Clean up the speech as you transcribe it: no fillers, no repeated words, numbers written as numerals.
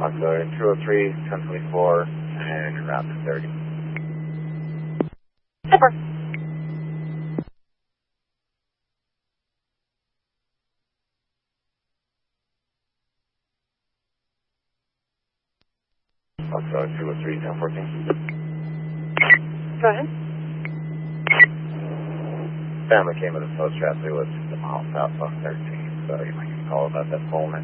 Auxiliary 203, 1024, and route to 30. Super. Auxiliary 203, 1014. Go ahead. Family came with a tow traffic was 6 miles south on 13, so you might call about that Pullman.